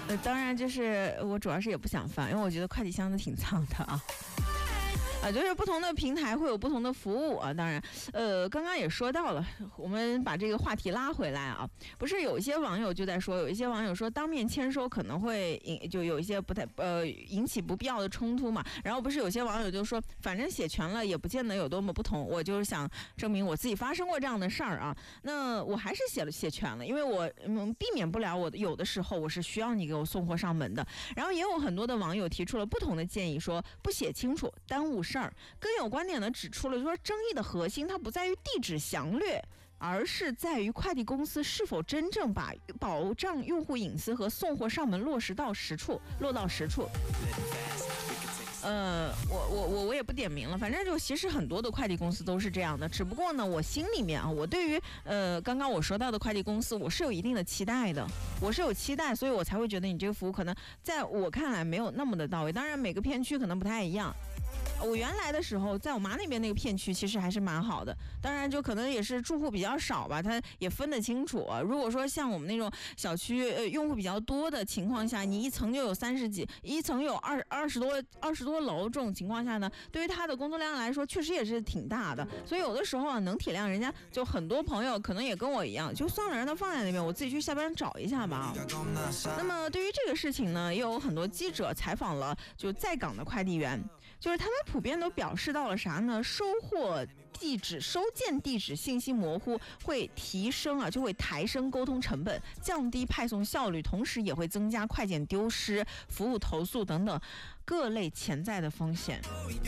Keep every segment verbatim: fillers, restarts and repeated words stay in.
呃，当然就是我主要是也不想翻，因为我觉得快递箱子挺脏的啊。啊，就是不同的平台会有不同的服务啊。当然，呃，刚刚也说到了，我们把这个话题拉回来啊，不是有一些网友就在说，有一些网友说当面签收可能会引就有一些不太呃引起不必要的冲突嘛。然后不是有些网友就说，反正写全了也不见得有多么不同，我就是想证明我自己发生过这样的事儿啊。那我还是写了写全了，因为我嗯避免不了我有的时候我是需要你给我送货上门的。然后也有很多的网友提出了不同的建议，说不写清楚耽误事儿。更有观点呢指出了说，争议的核心它不在于地址详略，而是在于快递公司是否真正把保障用户隐私和送货上门落实到实处，落到实处。呃，我我我我也不点名了，反正就其实很多的快递公司都是这样的，只不过呢，我心里面啊，我对于呃刚刚我说到的快递公司，我是有一定的期待的，我是有期待，所以我才会觉得你这个服务可能在我看来没有那么的到位。当然每个片区可能不太一样。我原来的时候，在我妈那边那个片区其实还是蛮好的，当然就可能也是住户比较少吧，它也分得清楚啊。如果说像我们那种小区呃用户比较多的情况下，你一层就有三十几，一层有二二十多二十多楼这种情况下呢，对于他的工作量来说，确实也是挺大的。所以有的时候啊，能体谅人家，就很多朋友可能也跟我一样，就算了，让他放在那边，我自己去下班找一下吧。那么对于这个事情呢，也有很多记者采访了就在岗的快递员。就是他们普遍都表示到了啥呢？收货地址、收件地址信息模糊会提升啊，就会抬升沟通成本，降低派送效率，同时也会增加快件丢失、服务投诉等等各类潜在的风险。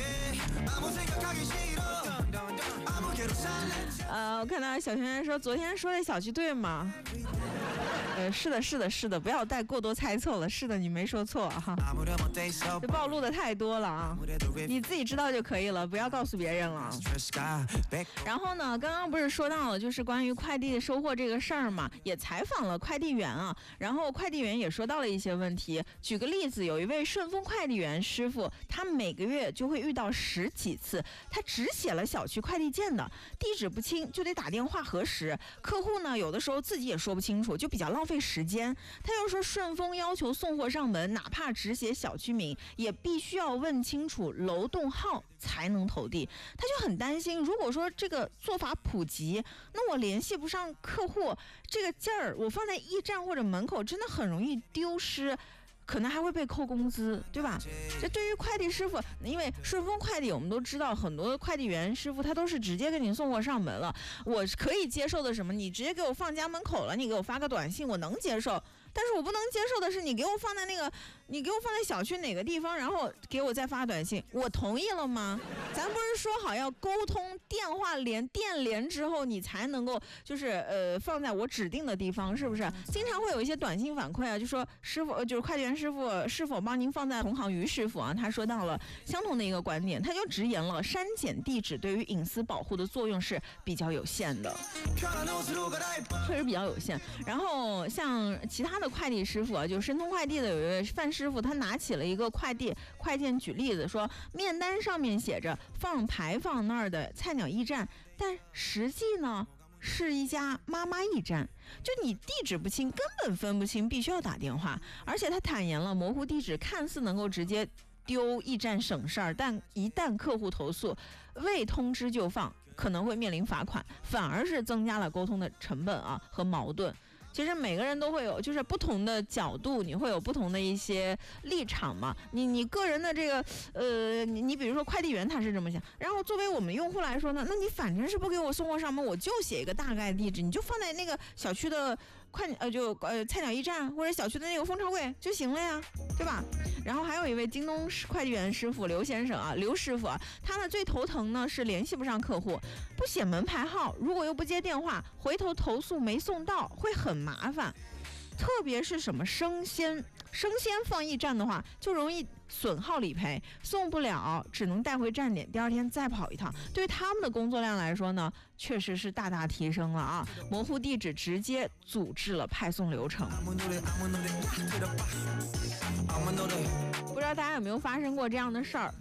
呃，我看到小学员说，昨天说的小区对吗？呃，是的，是的，是的，不要带过多猜测了。是的，你没说错哈，这暴露的太多了啊，你自己知道就可以了，不要告诉别人了。然后呢，刚刚不是说到了，就是关于快递收货这个事儿嘛，也采访了快递员啊，然后快递员也说到了一些问题。举个例子，有一位顺丰快递员师傅，他每个月就会遇到十几次，他只写了小区快递件的地址不清，就得打电话核实。客户呢，有的时候自己也说不清楚，就比较浪费时间。他又说，顺丰要求送货上门，哪怕只写小区名，也必须要问清楚楼栋号才能投递。他就很担心，如果说这个做法普及，那我联系不上客户，这个件儿我放在驿站或者门口，真的很容易丢失。可能还会被扣工资，对吧？这对于快递师傅，因为顺丰快递我们都知道，很多快递员师傅他都是直接给你送货上门了。我可以接受的什么，你直接给我放家门口了，你给我发个短信，我能接受。但是我不能接受的是，你给我放在那个，你给我放在小区哪个地方，然后给我再发短信，我同意了吗？咱不是说好要沟通电话连电连之后，你才能够就是呃放在我指定的地方，是不是？经常会有一些短信反馈啊，就说师傅就是快递员师傅是否帮您放在同行于师傅啊，他说到了相同的一个观点，他就直言了，删减地址对于隐私保护的作用是比较有限的，确实比较有限。然后像其他的快递师傅啊，就申通快递的有一位范师傅，他拿起了一个快递快件举例子，说面单上面写着放牌坊那儿的菜鸟驿站，但实际呢是一家妈妈驿站，就你地址不清，根本分不清，必须要打电话。而且他坦言了，模糊地址看似能够直接丢驿站省事儿，但一旦客户投诉未通知就放，可能会面临罚款，反而是增加了沟通的成本啊和矛盾。其实每个人都会有，就是不同的角度，你会有不同的一些立场嘛。你你个人的这个，呃，你你比如说快递员他是这么想，然后作为我们用户来说呢，那你反正是不给我送货上门，我就写一个大概地址，你就放在那个小区的快呃就呃菜鸟驿站或者小区的那个蜂巢柜就行了呀，对吧？然后还有一位京东快递员师傅刘先生啊，刘师傅啊，他呢最头疼呢是联系不上客户，不写门牌号，如果又不接电话，回头投诉没送到会很麻烦。特别是什么生鲜生鲜放驿站的话，就容易损耗理赔，送不了只能带回站点，第二天再跑一趟。对他们的工作量来说呢，确实是大大提升了啊！模糊地址直接阻滞了派送流程。不知道大家有没有发生过这样的事儿？